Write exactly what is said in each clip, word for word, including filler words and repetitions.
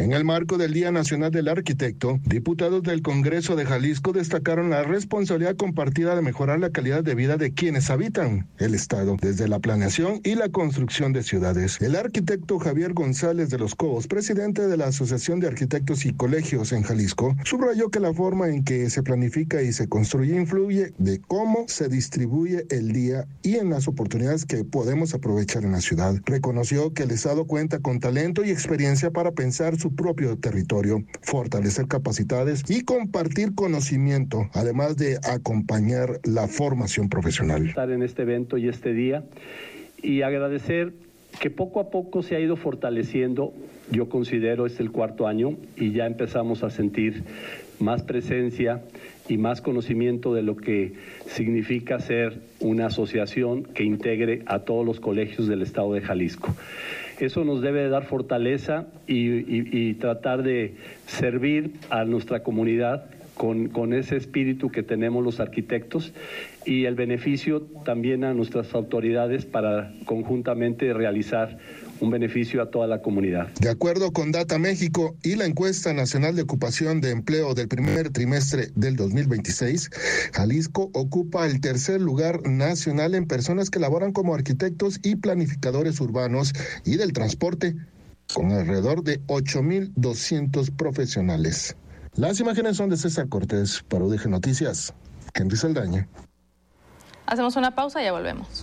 En el marco del Día Nacional del Arquitecto, diputados del Congreso de Jalisco destacaron la responsabilidad compartida de mejorar la calidad de vida de quienes habitan el estado, desde la planeación y la construcción de ciudades. El arquitecto Javier González de los Cobos, presidente de la Asociación de Arquitectos y Colegios en Jalisco, subrayó que la forma en que se planifica y se construye influye de cómo se distribuye el día y en las oportunidades que podemos aprovechar en la ciudad. Reconoció que el estado cuenta con talento y experiencia para pensar su propio territorio, fortalecer capacidades y compartir conocimiento, además de acompañar la formación profesional. Estar en este evento y este día y agradecer que poco a poco se ha ido fortaleciendo. Yo considero es el cuarto año y ya empezamos a sentir más presencia y más conocimiento de lo que significa ser una asociación que integre a todos los colegios del estado de Jalisco. Eso nos debe de dar fortaleza y, y, y tratar de servir a nuestra comunidad con, con ese espíritu que tenemos los arquitectos y el beneficio también a nuestras autoridades para conjuntamente realizar un beneficio a toda la comunidad. De acuerdo con Data México y la encuesta nacional de ocupación de empleo del primer trimestre del dos mil veintiséis, Jalisco ocupa el tercer lugar nacional en personas que laboran como arquitectos y planificadores urbanos y del transporte, con alrededor de ocho mil doscientos profesionales. Las imágenes son de César Cortés para U D G Noticias. Henry Saldaña. Hacemos una pausa y ya volvemos.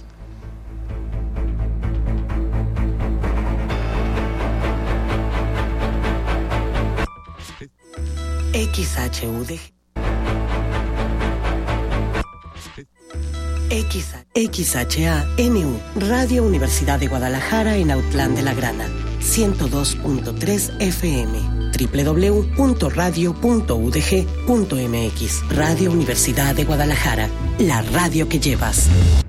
X H U D X, X H A N U, Radio Universidad de Guadalajara en Autlán de la Grana, ciento dos punto tres F M, doble u doble u doble u punto radio punto u d g punto m x. Radio Universidad de Guadalajara, la radio que llevas.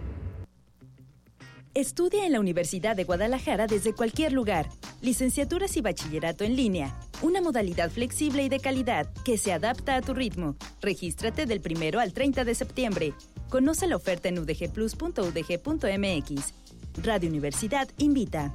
Estudia en la Universidad de Guadalajara desde cualquier lugar. Licenciaturas y bachillerato en línea. Una modalidad flexible y de calidad que se adapta a tu ritmo. Regístrate del primero al treinta de septiembre. Conoce la oferta en u d g plus punto u d g punto m x. Radio Universidad invita.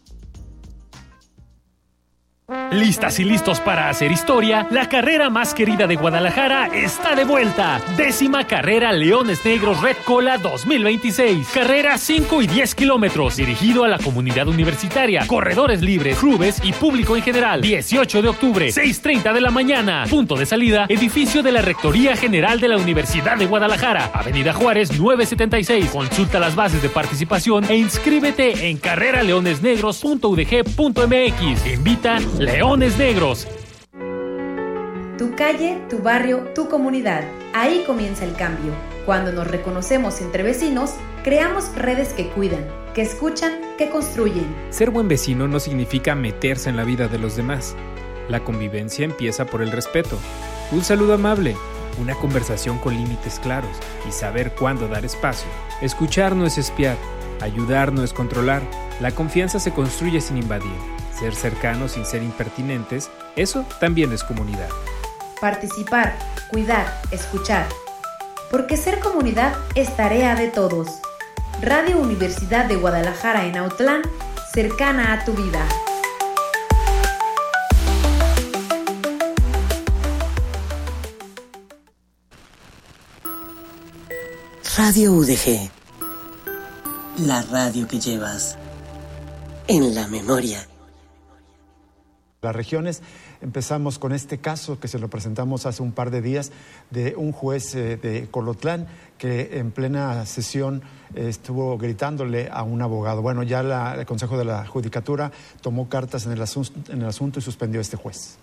Listas y listos para hacer historia, la carrera más querida de Guadalajara está de vuelta. Décima carrera Leones Negros Red Cola dos mil veintiséis. Carrera cinco y diez kilómetros, dirigido a la comunidad universitaria, corredores libres, clubes y público en general. dieciocho de octubre, seis treinta de la mañana. Punto de salida, edificio de la Rectoría General de la Universidad de Guadalajara, Avenida Juárez novecientos setenta y seis. Consulta las bases de participación e inscríbete en carrera leones negros punto u d g punto m x. Invita Leones Negros. Tu calle, tu barrio, tu comunidad. Ahí comienza el cambio. Cuando nos reconocemos entre vecinos, creamos redes que cuidan, que escuchan, que construyen. Ser buen vecino no significa meterse en la vida de los demás. La convivencia empieza por el respeto. Un saludo amable, una conversación con límites claros y saber cuándo dar espacio. Escuchar no es espiar, ayudar no es controlar. La confianza se construye sin invadir. Ser cercanos sin ser impertinentes, eso también es comunidad. Participar, cuidar, escuchar. Porque ser comunidad es tarea de todos. Radio Universidad de Guadalajara en Autlán, cercana a tu vida. Radio U D G, la radio que llevas en la memoria. Las regiones, empezamos con este caso que se lo presentamos hace un par de días de un juez eh, de Colotlán que en plena sesión eh, estuvo gritándole a un abogado. Bueno, ya la, el Consejo de la Judicatura tomó cartas en el, asunto, en el asunto y suspendió a este juez.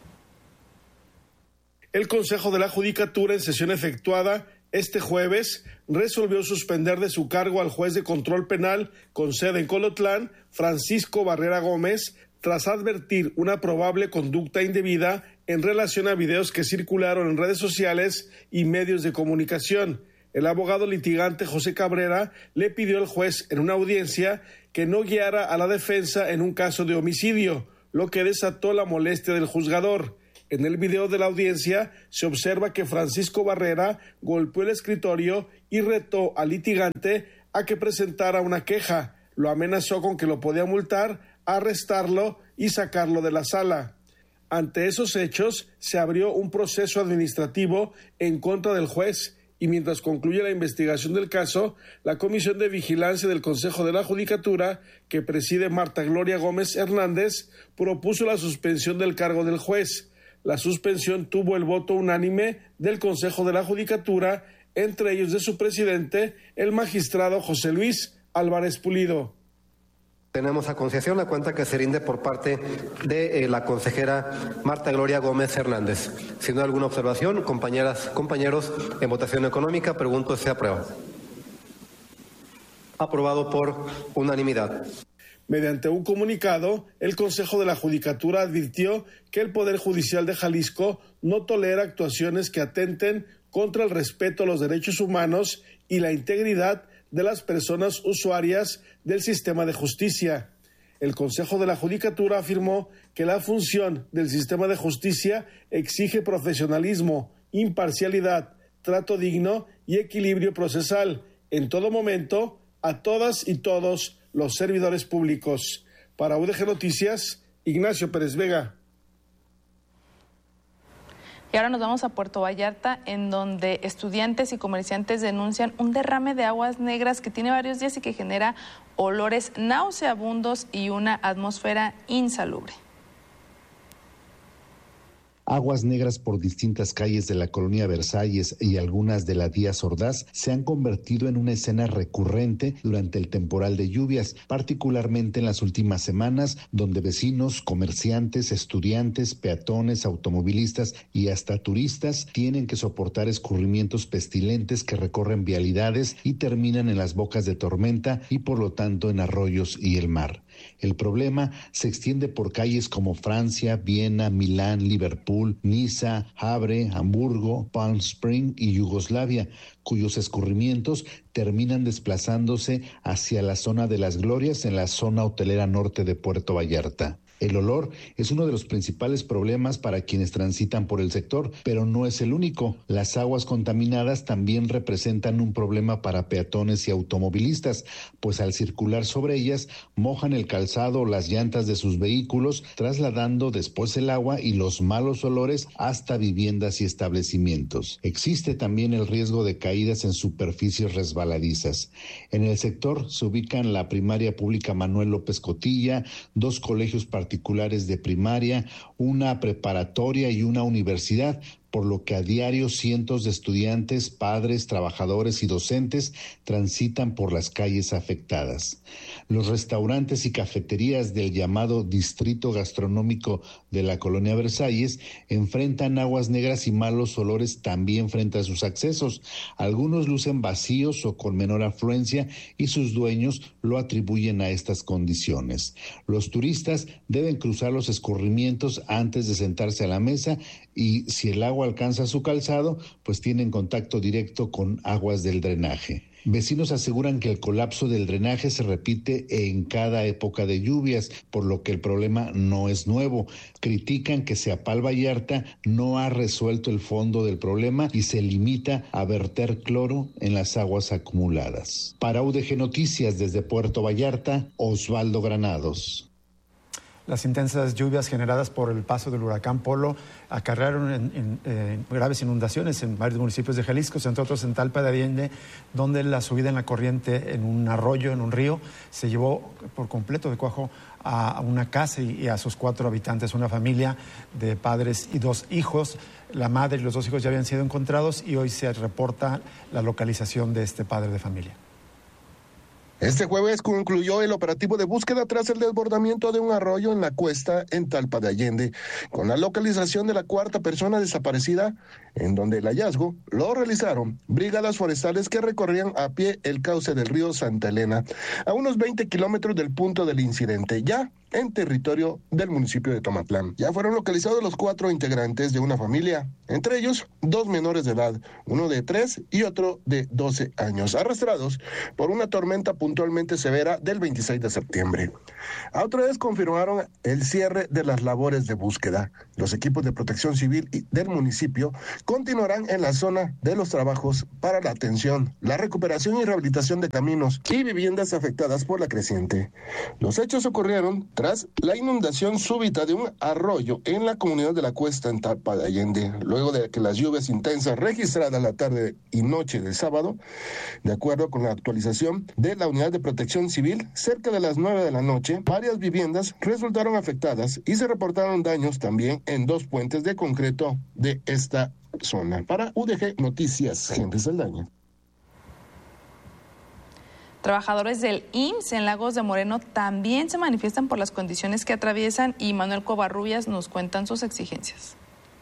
El Consejo de la Judicatura, en sesión efectuada este jueves, resolvió suspender de su cargo al juez de control penal con sede en Colotlán, Francisco Barrera Gómez, tras advertir una probable conducta indebida en relación a videos que circularon en redes sociales y medios de comunicación. El abogado litigante José Cabrera le pidió al juez en una audiencia que no guiara a la defensa en un caso de homicidio, lo que desató la molestia del juzgador. En el video de la audiencia se observa que Francisco Barrera golpeó el escritorio y retó al litigante a que presentara una queja. Lo amenazó con que lo podía multar, arrestarlo y sacarlo de la sala. Ante esos hechos, se abrió un proceso administrativo en contra del juez y mientras concluye la investigación del caso, la Comisión de Vigilancia del Consejo de la Judicatura, que preside Marta Gloria Gómez Hernández, propuso la suspensión del cargo del juez. La suspensión tuvo el voto unánime del Consejo de la Judicatura, entre ellos de su presidente, el magistrado José Luis Álvarez Pulido. Tenemos a concesión la cuenta que se rinde por parte de eh, la consejera Marta Gloria Gómez Hernández. Si no hay alguna observación, compañeras, compañeros, en votación económica, pregunto si se aprueba. Aprobado por unanimidad. Mediante un comunicado, el Consejo de la Judicatura advirtió que el Poder Judicial de Jalisco no tolera actuaciones que atenten contra el respeto a los derechos humanos y la integridad de las personas usuarias del sistema de justicia. El Consejo de la Judicatura afirmó que la función del sistema de justicia exige profesionalismo, imparcialidad, trato digno y equilibrio procesal en todo momento a todas y todos los servidores públicos. Para U D G Noticias, Ignacio Pérez Vega. Y ahora nos vamos a Puerto Vallarta, en donde estudiantes y comerciantes denuncian un derrame de aguas negras que tiene varios días y que genera olores nauseabundos y una atmósfera insalubre. Aguas negras por distintas calles de la colonia Versalles y algunas de la Díaz Ordaz se han convertido en una escena recurrente durante el temporal de lluvias, particularmente en las últimas semanas, donde vecinos, comerciantes, estudiantes, peatones, automovilistas y hasta turistas tienen que soportar escurrimientos pestilentes que recorren vialidades y terminan en las bocas de tormenta y por lo tanto en arroyos y el mar. El problema se extiende por calles como Francia, Viena, Milán, Liverpool, Niza, Havre, Hamburgo, Palm Spring y Yugoslavia, cuyos escurrimientos terminan desplazándose hacia la zona de las Glorias en la zona hotelera norte de Puerto Vallarta. El olor es uno de los principales problemas para quienes transitan por el sector, pero no es el único. Las aguas contaminadas también representan un problema para peatones y automovilistas, pues al circular sobre ellas mojan el calzado o las llantas de sus vehículos, trasladando después el agua y los malos olores hasta viviendas y establecimientos. Existe también el riesgo de caídas en superficies resbaladizas. En el sector se ubican la primaria pública Manuel López Cotilla, dos colegios particulares particulares de primaria, una preparatoria y una universidad, por lo que a diario cientos de estudiantes, padres, trabajadores y docentes transitan por las calles afectadas. Los restaurantes y cafeterías del llamado Distrito Gastronómico de la Colonia Versalles enfrentan aguas negras y malos olores también frente a sus accesos. Algunos lucen vacíos o con menor afluencia y sus dueños lo atribuyen a estas condiciones. Los turistas deben cruzar los escurrimientos antes de sentarse a la mesa y si el agua alcanza su calzado, pues tienen contacto directo con aguas del drenaje. Vecinos aseguran que el colapso del drenaje se repite en cada época de lluvias, por lo que el problema no es nuevo. Critican que Ceapal Vallarta no ha resuelto el fondo del problema y se limita a verter cloro en las aguas acumuladas. Para U D G Noticias desde Puerto Vallarta, Osvaldo Granados. Las intensas lluvias generadas por el paso del huracán Polo acarrearon en, en, en graves inundaciones en varios municipios de Jalisco, entre otros en Talpa de Allende, donde la subida en la corriente en un arroyo, en un río, se llevó por completo de cuajo a una casa y, y a sus cuatro habitantes, una familia de padres y dos hijos. La madre y los dos hijos ya habían sido encontrados y hoy se reporta la localización de este padre de familia. Este jueves concluyó el operativo de búsqueda tras el desbordamiento de un arroyo en la cuesta en Talpa de Allende, con la localización de la cuarta persona desaparecida, en donde el hallazgo lo realizaron brigadas forestales que recorrían a pie el cauce del río Santa Elena, a unos veinte kilómetros del punto del incidente, ya en territorio del municipio de Tomatlán. Ya fueron localizados los cuatro integrantes de una familia, entre ellos dos menores de edad, uno de tres y otro de doce años, arrastrados por una tormenta puntualmente severa del veintiséis de septiembre. A otra vez confirmaron el cierre de las labores de búsqueda. Los equipos de protección civil del municipio continuarán en la zona de los trabajos para la atención, la recuperación y rehabilitación de caminos y viviendas afectadas por la creciente. Los hechos ocurrieron tras la inundación súbita de un arroyo en la comunidad de La Cuesta en Talpa de Allende, luego de que las lluvias intensas registradas la tarde y noche del sábado, de acuerdo con la actualización de la Unidad de Protección Civil, cerca de las nueve de la noche, varias viviendas resultaron afectadas y se reportaron daños también en dos puentes de concreto de esta zona. Para U D G Noticias, Henry Saldaña. Trabajadores del I M S S en Lagos de Moreno también se manifiestan por las condiciones que atraviesan y Manuel Covarrubias nos cuentan sus exigencias.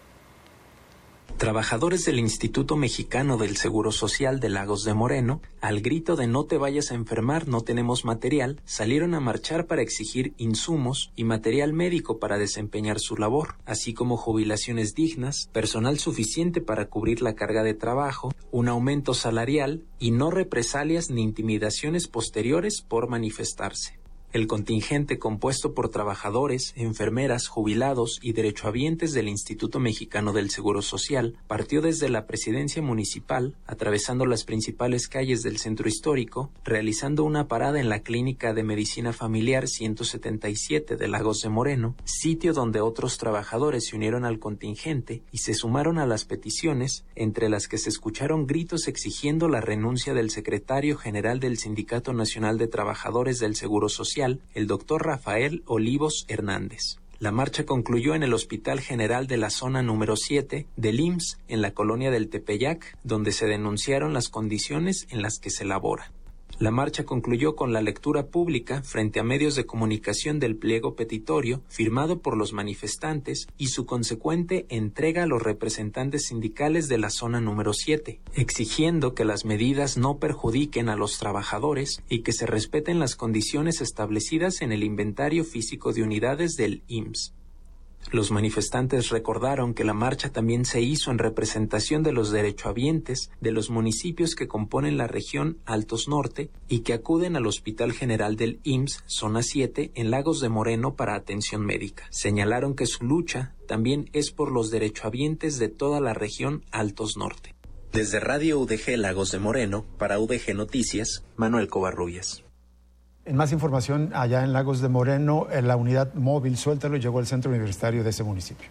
Trabajadores del Instituto Mexicano del Seguro Social de Lagos de Moreno, al grito de "no te vayas a enfermar, no tenemos material", salieron a marchar para exigir insumos y material médico para desempeñar su labor, así como jubilaciones dignas, personal suficiente para cubrir la carga de trabajo, un aumento salarial y no represalias ni intimidaciones posteriores por manifestarse. El contingente, compuesto por trabajadores, enfermeras, jubilados y derechohabientes del Instituto Mexicano del Seguro Social, partió desde la presidencia municipal, atravesando las principales calles del centro histórico, realizando una parada en la Clínica de Medicina Familiar ciento setenta y siete de Lagos de Moreno, sitio donde otros trabajadores se unieron al contingente y se sumaron a las peticiones, entre las que se escucharon gritos exigiendo la renuncia del secretario general del Sindicato Nacional de Trabajadores del Seguro Social, el doctor Rafael Olivos Hernández. La marcha concluyó en el Hospital General de la Zona número siete del I M S S en la colonia del Tepeyac, donde se denunciaron las condiciones en las que se labora. La marcha concluyó con la lectura pública frente a medios de comunicación del pliego petitorio firmado por los manifestantes y su consecuente entrega a los representantes sindicales de la zona número siete, exigiendo que las medidas no perjudiquen a los trabajadores y que se respeten las condiciones establecidas en el inventario físico de unidades del I M S S. Los manifestantes recordaron que la marcha también se hizo en representación de los derechohabientes de los municipios que componen la región Altos Norte y que acuden al Hospital General del I M S S, Zona siete, en Lagos de Moreno para atención médica. Señalaron que su lucha también es por los derechohabientes de toda la región Altos Norte. Desde Radio U D G Lagos de Moreno, para U D G Noticias, Manuel Covarrubias. En más información, allá en Lagos de Moreno, la unidad móvil Suéltalo llegó al centro universitario de ese municipio.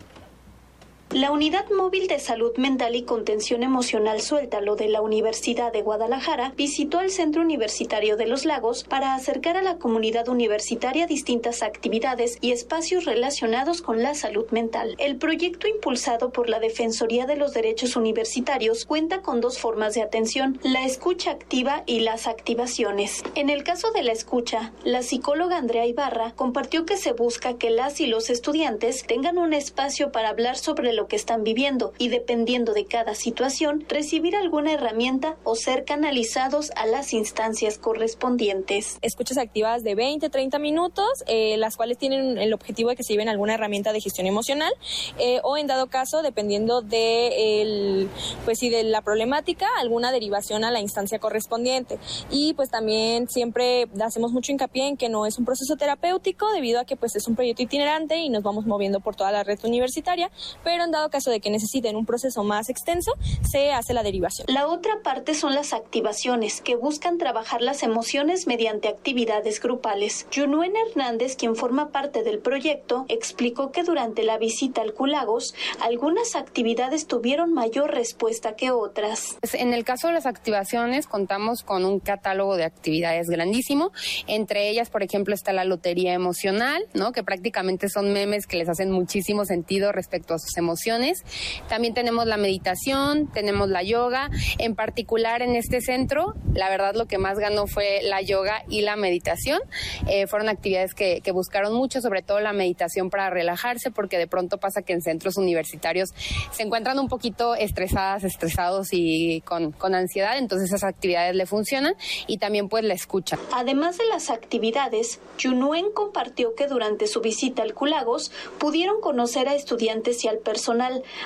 La Unidad Móvil de Salud Mental y Contención Emocional Suéltalo de la Universidad de Guadalajara visitó el Centro Universitario de Los Lagos para acercar a la comunidad universitaria distintas actividades y espacios relacionados con la salud mental. El proyecto, impulsado por la Defensoría de los Derechos Universitarios, cuenta con dos formas de atención: la escucha activa y las activaciones. En el caso de la escucha, la psicóloga Andrea Ibarra compartió que se busca que las y los estudiantes tengan un espacio para hablar sobre lo que están viviendo y, dependiendo de cada situación, recibir alguna herramienta o ser canalizados a las instancias correspondientes. Escuchas activas de veinte a treinta minutos, eh, las cuales tienen el objetivo de que se lleven alguna herramienta de gestión emocional eh, o, en dado caso, dependiendo de, el, pues, sí, de la problemática, alguna derivación a la instancia correspondiente. Y pues también siempre hacemos mucho hincapié en que no es un proceso terapéutico, debido a que pues es un proyecto itinerante y nos vamos moviendo por toda la red universitaria, pero en dado caso de que necesiten un proceso más extenso, se hace la derivación. La otra parte son las activaciones, que buscan trabajar las emociones mediante actividades grupales. Yunuen Hernández, quien forma parte del proyecto, explicó que durante la visita al Culagos, algunas actividades tuvieron mayor respuesta que otras. En el caso de las activaciones, contamos con un catálogo de actividades grandísimo. Entre ellas, por ejemplo, está la lotería emocional, ¿no?, que prácticamente son memes que les hacen muchísimo sentido respecto a sus emociones. También tenemos la meditación, tenemos la yoga. En particular, en este centro, la verdad lo que más ganó fue la yoga y la meditación. Eh, fueron actividades que, que buscaron mucho, sobre todo la meditación para relajarse, porque de pronto pasa que en centros universitarios se encuentran un poquito estresadas, estresados y con, con ansiedad, entonces esas actividades le funcionan, y también pues la escucha. Además de las actividades, Yunuen compartió que durante su visita al Culagos pudieron conocer a estudiantes y al personal,